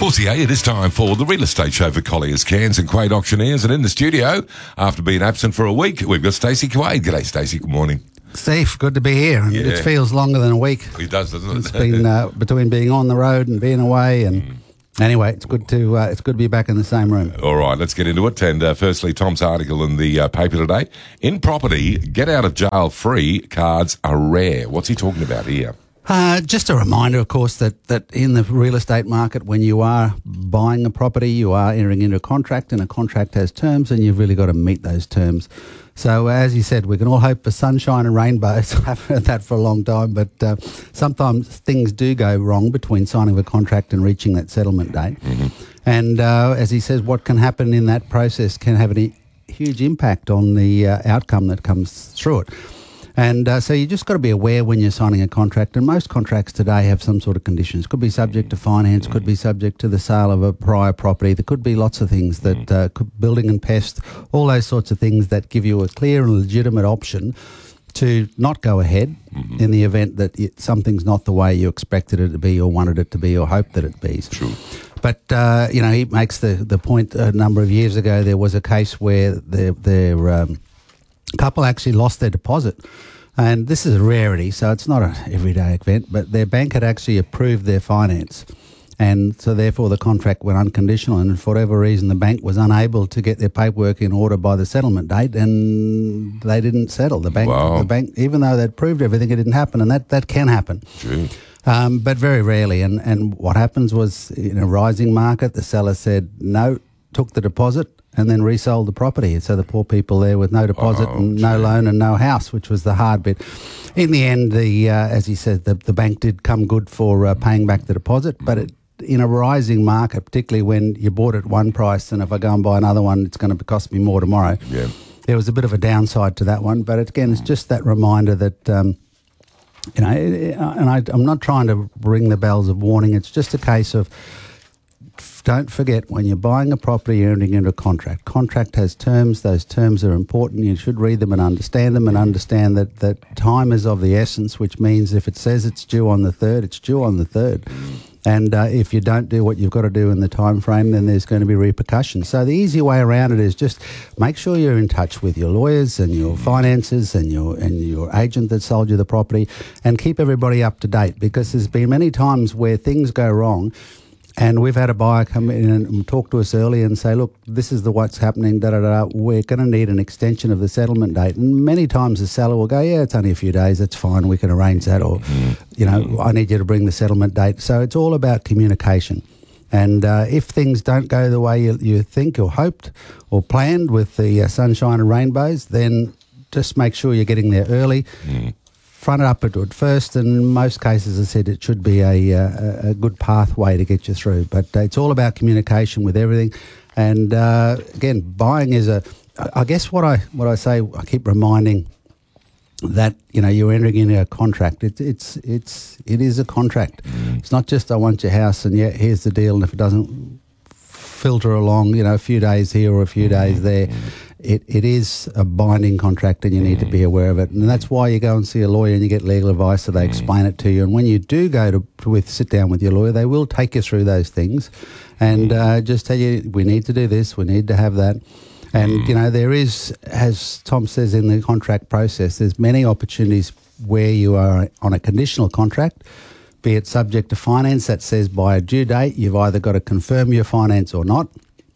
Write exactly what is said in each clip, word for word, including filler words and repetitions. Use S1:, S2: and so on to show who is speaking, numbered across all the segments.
S1: Horsey, it is time for the real estate show for Colliers, Cairns and Quade Auctioneers. And in the studio, after being absent for a week, we've got Stacey Quade. G'day, Stacey. Good morning.
S2: Steve, good to be here.
S1: Yeah.
S2: It feels longer than a week.
S1: It does, doesn't it?
S2: It's been uh, between being on the road and being away. And mm. anyway, it's good to uh, it's good to be back in the same room.
S1: All right, let's get into it. And uh, firstly, Tom's article in the uh, paper today. In property, get out of jail free cards are rare. What's he talking about here?
S2: Uh, just a reminder, of course, that, that in the real estate market, when you are buying a property, you are entering into a contract, and a contract has terms, and you've really got to meet those terms. So, as you said, we can all hope for sunshine and rainbows. I've heard that for a long time, but uh, sometimes things do go wrong between signing a contract and reaching that settlement date. Mm-hmm. And uh, as he says, what can happen in that process can have a huge impact on the uh, outcome that comes through it. And uh, so you just got to be aware when you're signing a contract, and most contracts today have some sort of conditions. Could be subject to finance, could be subject to the sale of a prior property. There could be lots of things that uh, could, building and pest, all those sorts of things that give you a clear and legitimate option to not go ahead mm-hmm. in the event that it, something's not the way you expected it to be or wanted it to be or hoped that it be.
S1: True.
S2: But, uh, you know, he makes the, the point a number of years ago there was a case where their, their um, couple actually lost their deposit. And this is a rarity, so it's not an everyday event, but their bank had actually approved their finance. And so therefore the contract went unconditional, and for whatever reason the bank was unable to get their paperwork in order by the settlement date, and they didn't settle. The bank,
S1: wow.
S2: the bank, even though they'd proved everything, it didn't happen, and that, that can happen.
S1: True.
S2: Um, but very rarely. And, and what happens was, in a rising market, the seller said no, took the deposit, and then resold the property. So the poor people there with no deposit oh, and no loan and no house, which was the hard bit. In the end, the uh, as he said, the, the bank did come good for uh, paying back the deposit, but it, in a rising market, particularly when you bought at one price and if I go and buy another one, it's going to cost me more tomorrow.
S1: Yeah. There
S2: was a bit of a downside to that one, but again, it's just that reminder that, um, you know, and I, I'm not trying to ring the bells of warning. It's just a case of, don't forget, when you're buying a property, you're entering into a contract. Contract has terms. Those terms are important. You should read them and understand them and understand that, that time is of the essence, which means if it says it's due on the third, it's due on the third. And uh, if you don't do what you've got to do in the time frame, then there's going to be repercussions. So the easy way around it is just make sure you're in touch with your lawyers and your finances and your and your agent that sold you the property, and keep everybody up to date, because there's been many times where things go wrong. And we've had a buyer come in and talk to us early and say, look, this is the what's happening, da, da, da, we're going to need an extension of the settlement date. And many times the seller will go, yeah, it's only a few days, that's fine, we can arrange that. Or, you know, I need you to bring the settlement date. So it's all about communication. And uh, if things don't go the way you, you think or hoped or planned with the uh, sunshine and rainbows, then just make sure you're getting there early. Mm. Front it up at first, and in most cases, as I said, it should be a, a, a good pathway to get you through. But uh, it's all about communication with everything. And uh, again, buying is a, I guess what I what I say, I keep reminding that, you know, you're entering into a contract. It's it's it's it is a contract. Mm. It's not just I want your house and yeah, here's the deal, and if it doesn't filter along, you know, a few days here or a few days there. It it is a binding contract, and you need to be aware of it. And that's why you go and see a lawyer and you get legal advice, so they explain it to you. And when you do go to with sit down with your lawyer, they will take you through those things and uh, just tell you, we need to do this, we need to have that. And, you know, there is, as Tom says in the contract process, there's many opportunities where you are on a conditional contract, be it subject to finance that says by a due date, you've either got to confirm your finance or not.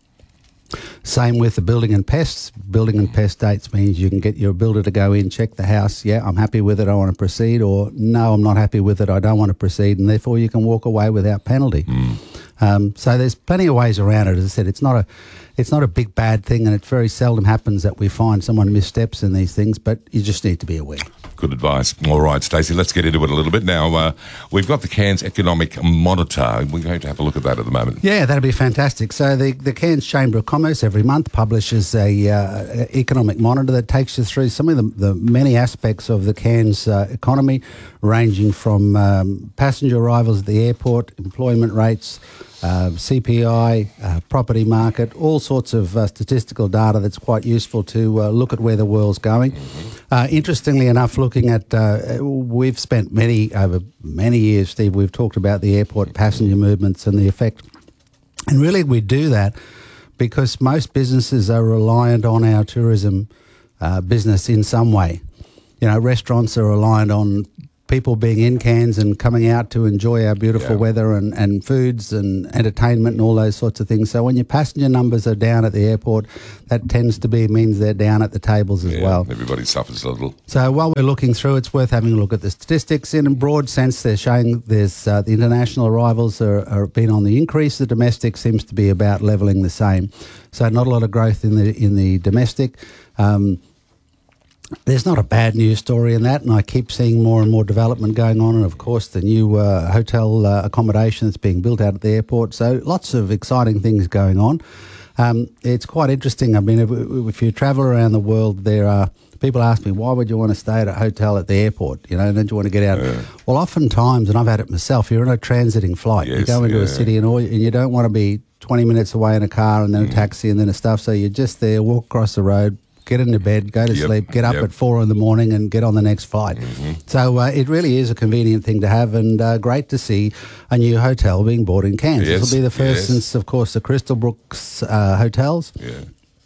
S2: Same with the building and pests. Building and pest dates means you can get your builder to go in, check the house. Yeah, I'm happy with it, I want to proceed. Or no, I'm not happy with it, I don't want to proceed. And therefore you can walk away without penalty. Mm. Um, so there's plenty of ways around it. As I said, it's not a it's not a big bad thing, and it very seldom happens that we find someone missteps in these things, but you just need to be aware.
S1: Good advice. All right, Stacey, let's get into it a little bit now. Uh, we've got the Cairns Economic Monitor. We're going to have a look at that at the moment.
S2: Yeah, that'd be fantastic. So the, the Cairns Chamber of Commerce every month publishes a uh, economic monitor that takes you through some of the, the many aspects of the Cairns uh, economy, ranging from um, passenger arrivals at the airport, employment rates, uh, C P I, uh, property market, all sorts of uh, statistical data that's quite useful to uh, look at where the world's going. Mm-hmm. Uh, interestingly enough, looking at, uh, we've spent many, over many years, Steve, we've talked about the airport passenger movements and the effect And really we do that because most businesses are reliant on our tourism uh, business in some way. You know, restaurants are reliant on people being in Cairns and coming out to enjoy our beautiful
S1: Yeah.
S2: weather and, and foods and entertainment and all those sorts of things. So when your passenger numbers are down at the airport, that tends to be means they're down at the tables as
S1: Yeah,
S2: well.
S1: everybody suffers a little.
S2: So while we're looking through, it's worth having a look at the statistics. In a broad sense, they're showing there's uh, the international arrivals are, are been on the increase. The domestic seems to be about levelling the same. So not a lot of growth in the in the domestic. Um, There's not a bad news story in that, and I keep seeing more and more development going on, and of course the new uh, hotel uh, accommodation that's being built out at the airport. So lots of exciting things going on. Um, it's quite interesting. I mean, if, if you travel around the world, there are people ask me, why would you want to stay at a hotel at the airport? You know, don't you want to get out?
S1: Yeah.
S2: Well, oftentimes, and I've had it myself, you're in a transiting flight.
S1: Yes,
S2: you go into
S1: yeah.
S2: a city and, all, and you don't want to be twenty minutes away in a car and then a taxi and then a stuff. So you're just there, walk across the road, get into bed, go to
S1: Yep,
S2: sleep, get up
S1: yep.
S2: at four in the morning and get on the next flight.
S1: Mm-hmm.
S2: So uh, it really is a convenient thing to have, and uh, great to see a new hotel being bought in Cairns.
S1: Yes,
S2: This will be the first
S1: yes.
S2: since, of course, the Crystal Brooks uh, hotels.
S1: Yeah.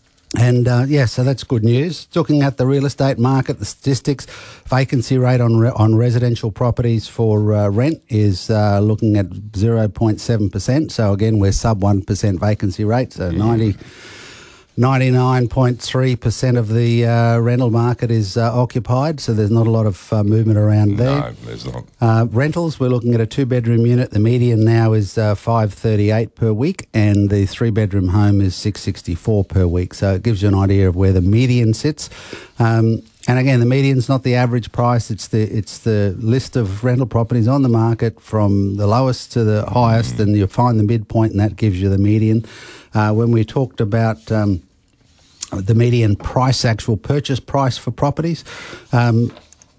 S2: And, uh, yeah, so that's good news. Looking at the real estate market, the statistics, vacancy rate on re- on residential properties for uh, rent is uh, looking at zero point seven percent. So, again, we're sub one percent vacancy rate, so
S1: Mm.
S2: ninety ninety-nine point three percent of the uh, rental market is uh, occupied, so there's not a lot of uh, movement around there.
S1: No, there's not.
S2: Uh, rentals, we're looking at a two-bedroom unit. The median now is uh, five thirty-eight per week, and the three-bedroom home is six sixty-four per week. So it gives you an idea of where the median sits. Um, and again, the median's not the average price; it's the it's the list of rental properties on the market from the lowest to the highest, and you find the midpoint, and that gives you the median. Uh, when we talked about um, the median price, actual purchase price for properties. Um,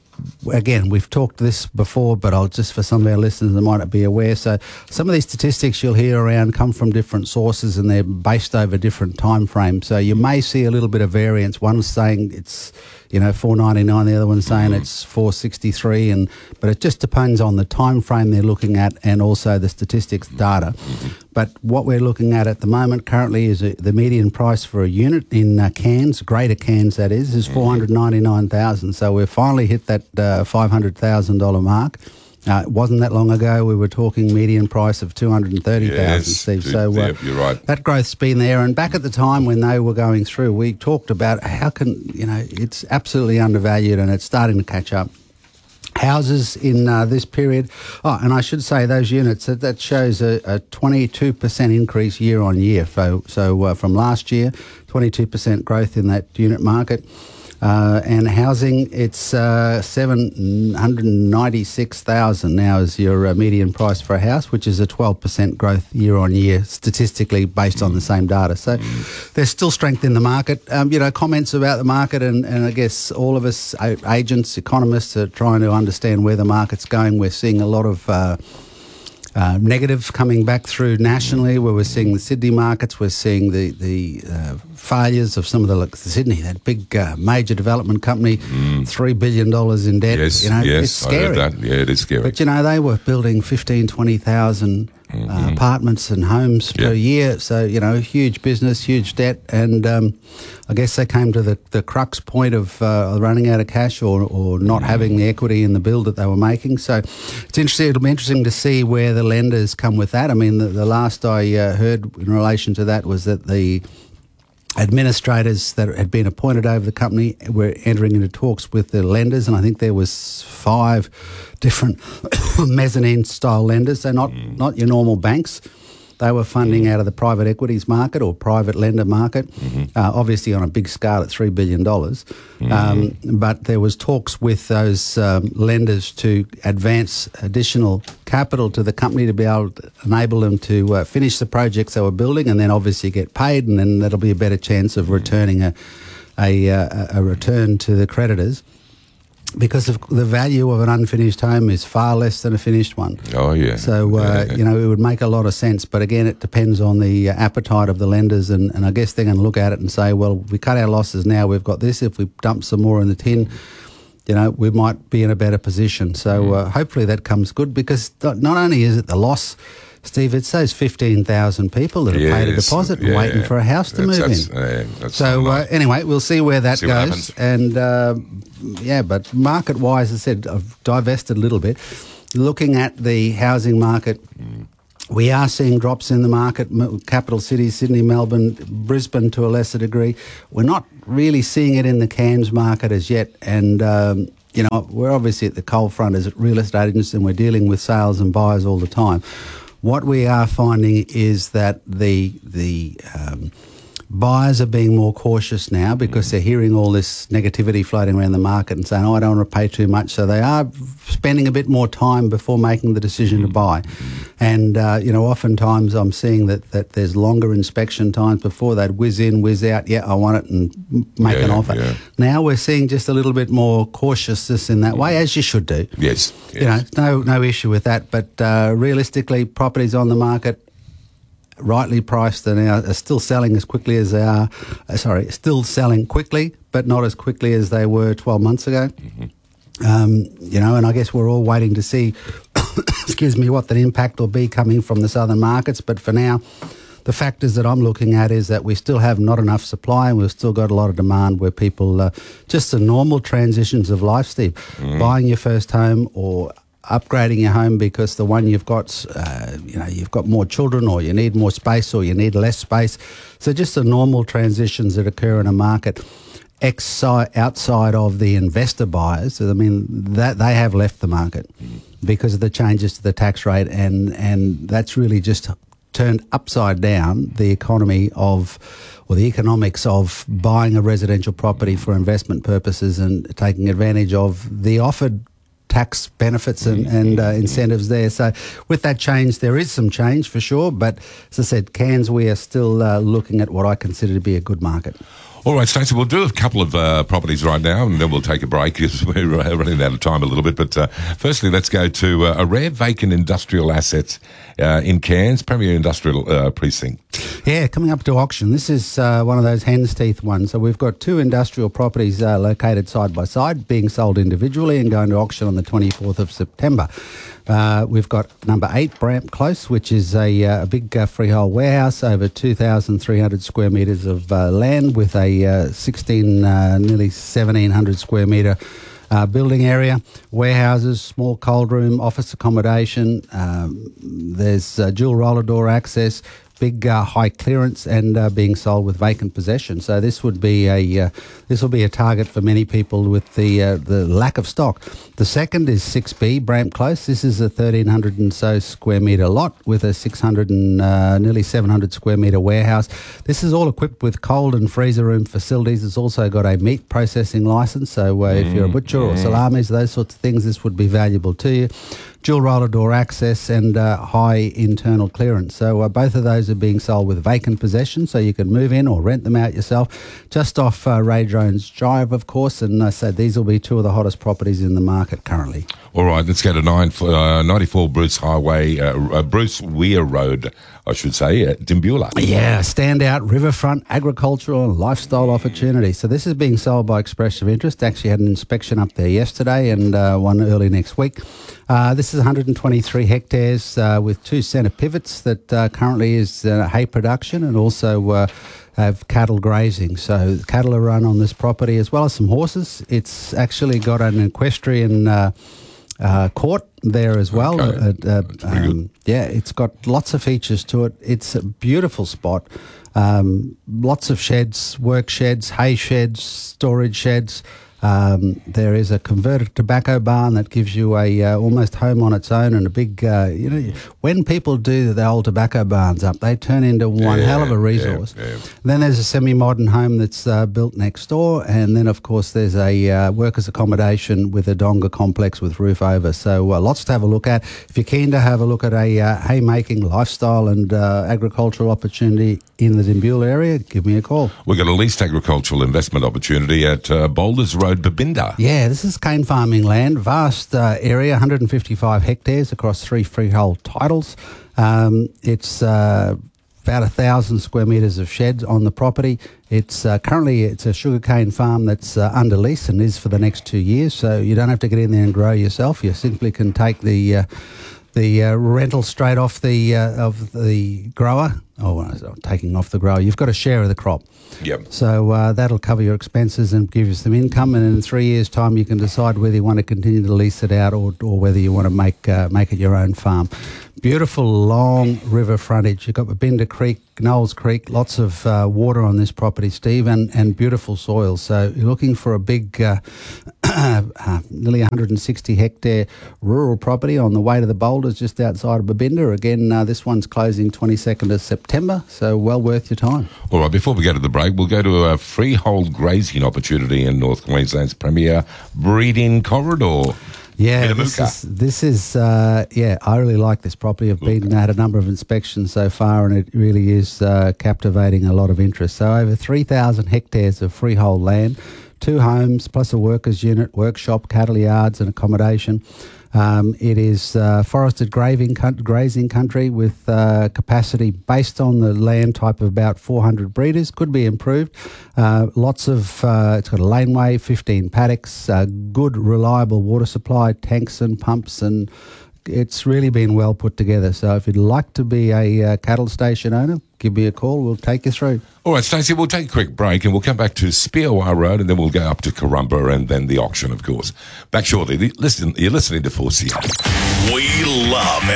S2: again, we've talked this before, but I'll just for some of our listeners that might not be aware. So some of these statistics you'll hear around come from different sources and they're based over different time frames. So you may see a little bit of variance. One's saying it's, you know, four ninety-nine, the other one's saying
S1: Mm-hmm.
S2: it's four sixty-three, and but it just depends on the time frame they're looking at and also the statistics data.
S1: Mm-hmm.
S2: But what we're looking at at the moment currently is a, the median price for a unit in uh, Cairns, Greater Cairns that is, is four hundred ninety-nine thousand. So we've finally hit that uh, five hundred thousand dollars mark. Uh, it wasn't that long ago we were talking median price of two hundred thirty thousand,
S1: Yes,
S2: Steve.
S1: dude,
S2: So uh,
S1: yep, you're right.
S2: that growth's been there. And back at the time when they were going through, we talked about how can, you know, it's absolutely undervalued and it's starting to catch up. Houses in uh, this period, oh, and I should say those units, that, that shows a, a twenty-two percent increase year on year. So, so uh, from last year, twenty-two percent growth in that unit market. Uh, and housing, it's uh, seven hundred ninety-six thousand now is your uh, median price for a house, which is a twelve percent growth year on year, statistically based on the same data. So there's still strength in the market. Um, you know, comments about the market, and, and I guess all of us uh, agents, economists are trying to understand where the market's going. We're seeing a lot of uh, Uh, negative coming back through nationally, where we're seeing the Sydney markets, we're seeing the the uh, failures of some of the, like Sydney, that big uh, major development company, three billion dollars in debt.
S1: Yes,
S2: you know,
S1: yes,
S2: it's
S1: I heard
S2: scary.
S1: that. Yeah, it is scary.
S2: But you know, they were building fifteen, twenty thousand uh, apartments and homes
S1: Yeah.
S2: per year. So you know, huge business, huge debt, and um, I guess they came to the, the crux point of uh, running out of cash or, or not having the equity in the build that they were making. So it's interesting. It'll be interesting to see where the lenders come with that. I mean, the, the last I uh, heard in relation to that was that the administrators that had been appointed over the company were entering into talks with the lenders, and I think there was five different mezzanine style lenders. So not mm. not your normal banks. They were funding mm. out of the private equities market or private lender market, mm-hmm. uh, obviously on a big scale at three billion dollars. Mm-hmm. Um, but there was talks with those um, lenders to advance additional capital to the company to be able to enable them to uh, finish the projects they were building and then obviously get paid, and then that'll be a better chance of returning a, a, a, a return to the creditors. Because of the value of an unfinished home is far less than a finished one.
S1: Oh, yeah.
S2: So, uh,
S1: yeah.
S2: you know, it would make a lot of sense. But again, it depends on the uh, appetite of the lenders. And, and I guess they're going to look at it and say, well, we cut our losses now, we've got this. If we dump some more in the tin, you know, we might be in a better position. So uh, hopefully that comes good, because not only is it the loss, Steve, it's those fifteen thousand people that have
S1: Yes,
S2: paid a deposit and
S1: yeah.
S2: waiting for a house to
S1: That's-
S2: move
S1: that's-
S2: in.
S1: yeah, that's
S2: so
S1: not
S2: uh,
S1: nice.
S2: anyway, we'll see where that
S1: See what
S2: goes.
S1: happens.
S2: And uh, yeah, but market-wise, as I said, I've divested a little bit. Looking at the housing market,
S1: Mm.
S2: we are seeing drops in the market, m- capital cities, Sydney, Melbourne, Brisbane to a lesser degree. We're not really seeing it in the Cairns market as yet. And, um, you know, we're obviously at the cold front as real estate agents and we're dealing with sales and buyers all the time. What we are finding is that the, the um, buyers are being more cautious now because they're hearing all this negativity floating around the market and saying, oh, I don't want to pay too much. So they are spending a bit more time before making the decision to buy. And, uh, you know, oftentimes I'm seeing that, that there's longer inspection times before they'd whiz in, whiz out, yeah, I want it, and make
S1: Yeah,
S2: an offer.
S1: yeah.
S2: Now we're seeing just a little bit more cautiousness in that way, as you should do.
S1: Yes. yes.
S2: You know, no, no issue with that. But uh, realistically, properties on the market, rightly priced, and are, are still selling as quickly as they are. Uh, sorry, still selling quickly, but not as quickly as they were twelve months ago. Mm-hmm. Um, you know, and I guess we're all waiting to see, excuse me, what the impact will be coming from the southern markets. But for now, the factors that I'm looking at is that we still have not enough supply and we've still got a lot of demand where people, uh, just the normal transitions of life, Steve, mm. buying your first home or upgrading your home because the one you've got, uh, you know, you've got more children or you need more space or you need less space. So just the normal transitions that occur in a market. Ex- outside of the investor buyers, I mean, that they have left the market because of the changes to the tax rate, and, and that's really just turned upside down the economy of, or the economics of buying a residential property for investment purposes and taking advantage of the offered tax benefits and, and uh, incentives there. So with that change, there is some change for sure, but as I said, Cairns, we are still uh, looking at what I consider to be a good market.
S1: All right, Stacey, we'll do a couple of uh, properties right now and then we'll take a break because we're running out of time a little bit. But uh, firstly, let's go to uh, a rare vacant industrial asset uh, in Cairns, Premier Industrial uh, Precinct.
S2: Yeah, coming up to auction. This is uh, one of those hen's teeth ones. So we've got two industrial properties uh, located side by side, being sold individually and going to auction on the twenty-fourth of September. Uh, we've got number eight, Bramp Close, which is a, uh, a big uh, freehold warehouse, over two thousand three hundred square metres of uh, land with a uh, sixteen, uh, nearly seventeen hundred square metre uh, building area, warehouses, small cold room, office accommodation. Um, there's uh, dual roller door access, big uh, high clearance, and uh, being sold with vacant possession. So this would be a uh, this will be a target for many people with the uh, the lack of stock. The second is six B, Bramp Close. This is a thirteen hundred and so square metre lot with a six hundred and uh, nearly seven hundred square metre warehouse. This is all equipped with cold and freezer room facilities. It's also got a meat processing licence. So uh, if you're a butcher or salamis, those sorts of things, this would be valuable to you. Dual roller door access and uh, high internal clearance. So uh, both of those are being sold with vacant possession, so you can move in or rent them out yourself. Just off uh, Ray Drones Drive, of course, and uh, so these will be two of the hottest properties in the market currently.
S1: All right, let's go to nine, uh, ninety-four Bruce Highway, uh, uh, Bruce Weir Road, I should say, uh, Dimbula.
S2: Yeah, standout riverfront agricultural and lifestyle opportunity. So this is being sold by Express of Interest. Actually had an inspection up there yesterday and uh, one early next week. Uh, this is one hundred twenty-three hectares uh, with two centre pivots that uh, currently is uh, hay production and also uh, have cattle grazing. So cattle are run on this property as well as some horses. It's actually got an equestrian uh, uh, court there as well.
S1: Okay.
S2: Uh, uh, um, yeah, it's got lots of features to it. It's a beautiful spot. Um, lots of sheds, work sheds, hay sheds, storage sheds. Um, there is a converted tobacco barn that gives you a uh, almost home on its own, and a big, uh, you know, when people do the old tobacco barns up, they turn into one
S1: Yeah,
S2: hell of a resource.
S1: yeah, yeah.
S2: Then there's a semi-modern home that's uh, built next door, and then of course there's a uh, workers' accommodation with a donga complex with roof over. So uh, lots to have a look at. If you're keen to have a look at a uh, haymaking lifestyle and uh, agricultural opportunity in the Dimbula area, give me a call.
S1: We've got a leased agricultural investment opportunity at uh, Boulders Road, Babinda.
S2: Yeah, this is cane farming land, vast uh, area, one hundred fifty-five hectares across three freehold titles. Um, it's uh, about a thousand square metres of sheds on the property. It's uh, currently it's a sugarcane farm that's uh, under lease and is for the next two years. So you don't have to get in there and grow yourself. You simply can take the uh, the uh, rental straight off the uh, of the grower. Oh, well, taking off the grower. You've got a share of the crop.
S1: Yep.
S2: So uh, that'll cover your expenses and give you some income. And in three years' time, you can decide whether you want to continue to lease it out or, or whether you want to make uh, make it your own farm. Beautiful long river frontage. You've got Babinda Creek, Knowles Creek, lots of uh, water on this property, Steve, and, and beautiful soil. So you're looking for a big, uh, uh, nearly one hundred sixty hectare rural property on the way to the Boulders just outside of Babinda. Again, uh, this one's closing twenty-second of September, so well worth your time.
S1: All right, before we go to the break, we'll go to a freehold grazing opportunity in North Queensland's premier breeding corridor.
S2: Yeah, this is, this is uh, yeah, I really like this property. I've been had a number of inspections so far, and it really is uh, captivating a lot of interest. So over three thousand hectares of freehold land, two homes plus a workers' unit, workshop, cattle yards and accommodation. Um, it is uh, forested grazing, grazing country with uh, capacity based on the land type of about four hundred breeders. Could be improved. Uh, lots of, uh, it's got a laneway, fifteen paddocks, uh, good reliable water supply, tanks and pumps, and it's really been well put together. So if you'd like to be a uh, cattle station owner, give me a call. We'll take you through.
S1: All right, Stacey, we'll take a quick break and we'll come back to Spearwire Road and then we'll go up to Corumba and then the auction, of course. Back shortly. Listen, you're listening to four C A.
S3: We love